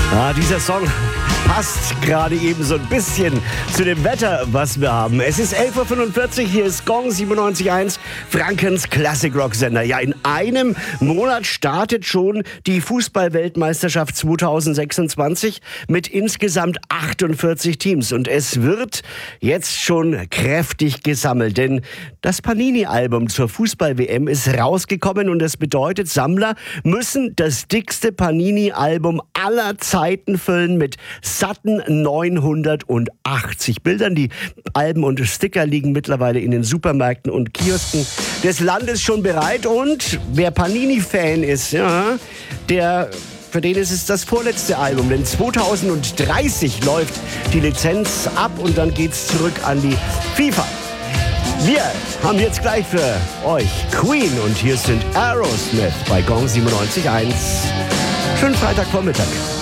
Dieser Song passt gerade eben so ein bisschen zu dem Wetter, was wir haben. Es ist 11.45 Uhr, hier ist Gong 97.1, Frankens Classic-Rock-Sender. Ja, in einem Monat startet schon die Fußball-Weltmeisterschaft 2026 mit insgesamt 48 Teams. Und es wird jetzt schon kräftig gesammelt, denn das Panini-Album zur Fußball-WM ist rausgekommen und das bedeutet, Sammler müssen das dickste Panini-Album aller Zeiten füllen mit satten 980 Bildern. Die Alben und Sticker liegen mittlerweile in den Supermärkten und Kiosken des Landes schon bereit. Und wer Panini-Fan ist, ja, für den ist es das vorletzte Album, denn 2030 läuft die Lizenz ab und dann geht's zurück an die FIFA. Wir haben jetzt gleich für euch Queen und hier sind Aerosmith bei Gong 97.1. Schönen Freitagvormittag.